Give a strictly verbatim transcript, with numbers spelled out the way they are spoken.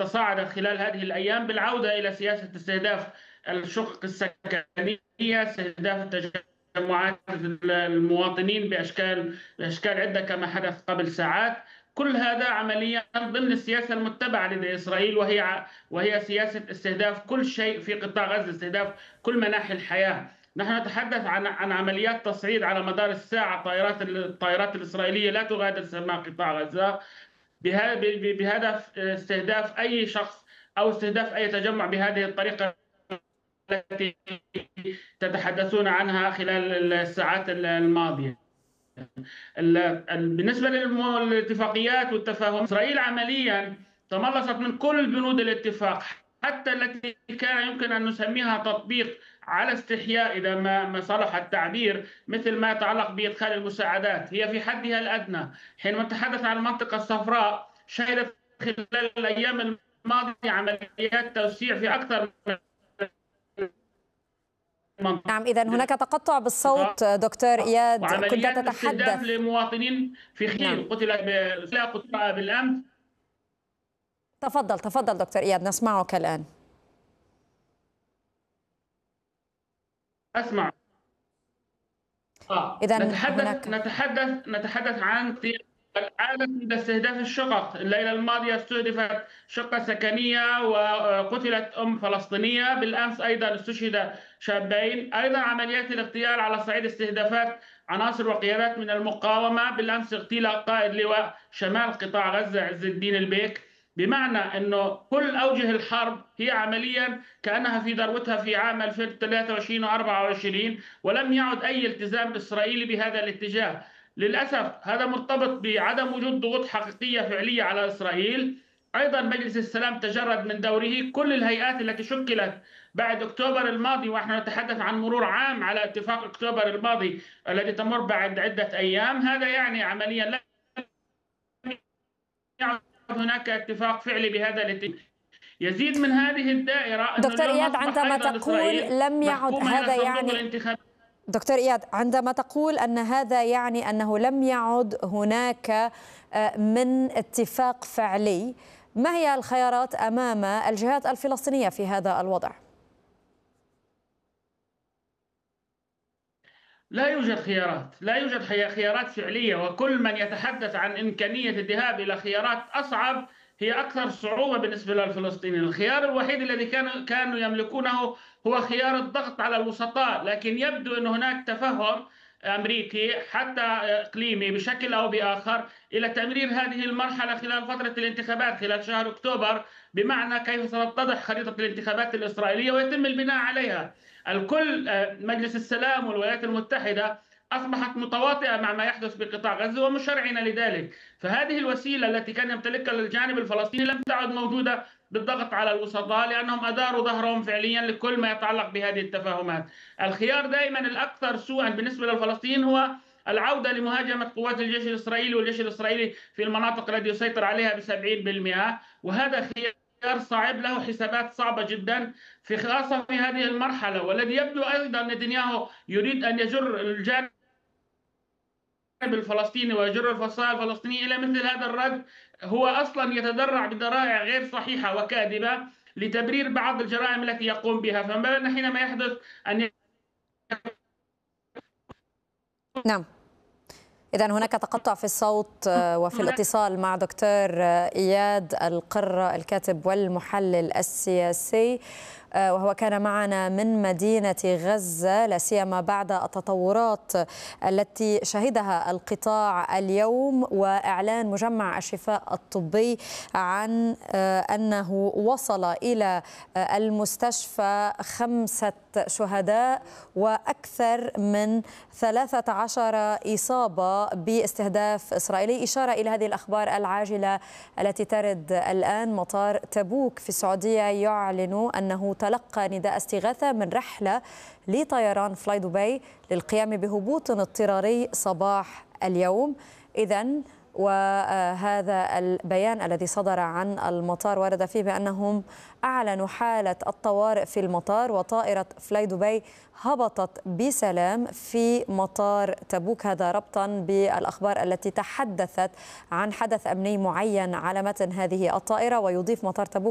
تصاعدت خلال هذه الأيام بالعودة إلى سياسة استهداف الشقق السكنية، استهداف التجمعات المواطنين بأشكال بأشكال عدة كما حدث قبل ساعات. كل هذا عمليا ضمن السياسة المتبعة لدى إسرائيل، وهي وهي سياسة استهداف كل شيء في قطاع غزة، استهداف كل مناحي الحياة. نحن نتحدث عن عن عمليات تصعيد على مدار الساعة. طائرات الطائرات الإسرائيلية لا تغادر سماء قطاع غزة بهدف استهداف أي شخص أو استهداف أي تجمع بهذه الطريقة التي تتحدثون عنها خلال الساعات الماضية. بالنسبة للاتفاقيات والتفاهم، إسرائيل عمليا تملصت من كل بنود الاتفاق، حتى التي كان يمكن أن نسميها تطبيق على استحياء إذا ما ما صلح التعبير، مثل ما يتعلق بإدخال المساعدات. هي في حدها الأدنى. حينما نتحدث عن المنطقة الصفراء، شهدت خلال الأيام الماضية عمليات توسيع في أكثر من منطقة. نعم، إذا هناك تقطع بالصوت دكتور إياد. كنت تتحدث تتحدث لمواطنين في خيل نعم. قتلت بالأمس. تفضل تفضل دكتور إياد، نسمعك الآن. أسمع. آه. إذا نتحدث هناك... نتحدث نتحدث عن العادة عند استهداف الشقق. الليلة الماضية استهدفت شقة سكنية وقتلت أم فلسطينية. بالأمس أيضا استشهد شابين. أيضا عمليات الاغتيال على صعيد استهدافات عناصر وقيادات من المقاومة. بالأمس اغتيل قائد لواء شمال قطاع غزة عز الدين البيك. بمعنى أنه كل أوجه الحرب هي عمليا كأنها في ذروتها في عام ألفين وثلاثة وعشرين وأربعة وعشرين، ولم يعد أي التزام إسرائيلي بهذا الاتجاه. للأسف هذا مرتبط بعدم وجود ضغوط حقيقية فعلية على إسرائيل. أيضا مجلس السلام تجرد من دوره. كل الهيئات التي شكلت بعد أكتوبر الماضي، ونحن نتحدث عن مرور عام على اتفاق أكتوبر الماضي الذي تمر بعد عدة أيام، هذا يعني عمليا لا يعد هناك اتفاق فعلي بهذا الاتجاه. يزيد من هذه الدائرة دكتور إياد، عندما تقول لم يعد هذا يعني دكتور إياد عندما تقول أن هذا يعني أنه لم يعد هناك من اتفاق فعلي، ما هي الخيارات أمام الجهات الفلسطينية في هذا الوضع؟ لا يوجد خيارات، لا يوجد خيارات فعلية. وكل من يتحدث عن إمكانية الذهاب إلى خيارات أصعب هي أكثر صعوبة بالنسبة للفلسطينيين. الخيار الوحيد الذي كانوا كانوا يملكونه هو خيار الضغط على الوسطاء، لكن يبدو أن هناك تفهم أمريكي حتى إقليمي بشكل أو بآخر إلى تمرير هذه المرحلة خلال فترة الانتخابات خلال شهر أكتوبر، بمعنى كيف ستتضح خريطة الانتخابات الإسرائيلية ويتم البناء عليها. الكل، مجلس السلام والولايات المتحدة أصبحت متواطئة مع ما يحدث بقطاع غزة ومشرعنة لذلك. فهذه الوسيلة التي كان يمتلكها الجانب الفلسطيني لم تعد موجودة بالضغط على الوسطاء، لأنهم أداروا ظهرهم فعليا لكل ما يتعلق بهذه التفاهمات. الخيار دائما الأكثر سوءا بالنسبة للفلسطينيين هو العودة لمهاجمة قوات الجيش الإسرائيلي والجيش الإسرائيلي في المناطق التي يسيطر عليها بسبعين بالمئة، وهذا خيار صعب له حسابات صعبة جدا في خاصة في هذه المرحلة. والذي يبدو أيضا نتنياهو يريد أن يجر الجانب الفلسطيني ويجر الفصائل الفلسطينية إلى مثل هذا الرد، هو أصلا يتدرع بذرائع غير صحيحة وكاذبة لتبرير بعض الجرائم التي يقوم بها. فما بالنا حينما يحدث أن نعم. إذا هناك تقطع في الصوت وفي الاتصال مع دكتور إياد القرة الكاتب والمحلل السياسي، وهو كان معنا من مدينة غزة، لا سيما بعد التطورات التي شهدها القطاع اليوم وإعلان مجمع الشفاء الطبي عن أنه وصل إلى المستشفى خمسة شهداء وأكثر من ثلاثة عشر إصابة باستهداف إسرائيلي، إشارة إلى هذه الأخبار العاجلة التي ترد الآن. مطار تبوك في السعودية يعلن أنه تلقى نداء استغاثة من رحلة لطيران فلاي دبي للقيام بهبوط اضطراري صباح اليوم. إذن وهذا البيان الذي صدر عن المطار ورد فيه بأنهم أعلنوا حالة الطوارئ في المطار، وطائرة فلاي دبي هبطت بسلام في مطار تبوك. هذا ربطا بالأخبار التي تحدثت عن حدث أمني معين على متن هذه الطائرة. ويضيف مطار تبوك